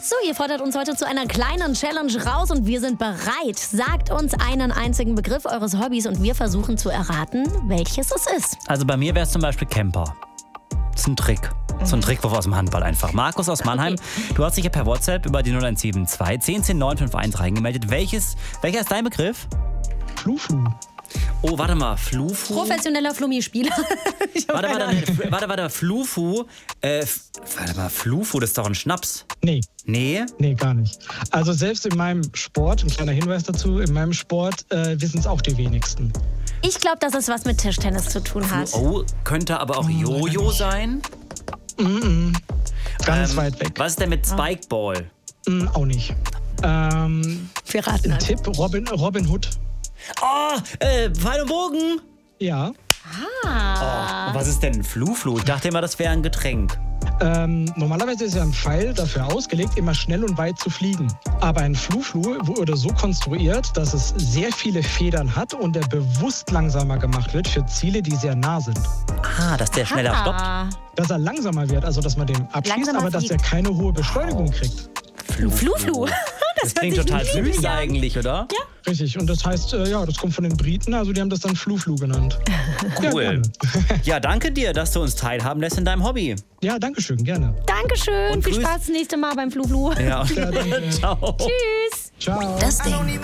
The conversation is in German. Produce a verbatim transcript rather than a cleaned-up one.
So, ihr fordert uns heute zu einer kleinen Challenge raus und wir sind bereit. Sagt uns einen einzigen Begriff eures Hobbys und wir versuchen zu erraten, welches es ist. Also bei mir wäre es zum Beispiel Camper. Das ist ein Trick. So ein Trickwurf aus dem Handball einfach. Markus aus Mannheim, okay. Du hast dich ja per WhatsApp über die null eins sieben zwei zehn zehn neun fünf eins reingemeldet. Welches, welcher ist dein Begriff? Flufu. Oh, warte mal, Flufu? Professioneller Flummi-Spieler. warte, warte, warte, warte, Flufu. Äh, warte mal, Flufu, das ist doch ein Schnaps. Nee. Nee? Nee, gar nicht. Also selbst in meinem Sport, ein kleiner Hinweis dazu, in meinem Sport äh, wissen es auch die wenigsten. Ich glaube, dass es was mit Tischtennis zu tun hat. Oh, könnte aber auch Jojo sein? Mm-mm. Ganz ähm, weit weg. Was ist denn mit Spikeball? Mm, auch nicht. Ähm, Wir raten ein Tipp, Robin, Robin Hood. Oh, äh, Pfeil und Bogen. Ja. Ah. Oh, was ist denn ein Fluflu? Ich dachte immer, das wäre ein Getränk. Ähm, normalerweise ist ja ein Pfeil dafür ausgelegt, immer schnell und weit zu fliegen. Aber ein Fluflu wurde so konstruiert, dass es sehr viele Federn hat und er bewusst langsamer gemacht wird für Ziele, die sehr nah sind. Ah, dass der schneller ah. stoppt? Dass er langsamer wird, also dass man den abschießt, langsamer aber dass er keine hohe Beschleunigung kriegt. Fluflu. Das, das klingt total süß eigentlich, oder? Ja. Richtig, und das heißt, äh, ja, das kommt von den Briten, also die haben das dann Fluflu genannt. Cool. Ja, ja, danke dir, dass du uns teilhaben lässt in deinem Hobby. Ja, danke schön, gerne. Dankeschön, und viel Spaß das nächste Mal beim Fluflu. Ja, ja danke. Ciao. Tschüss. Ciao. Das Ding.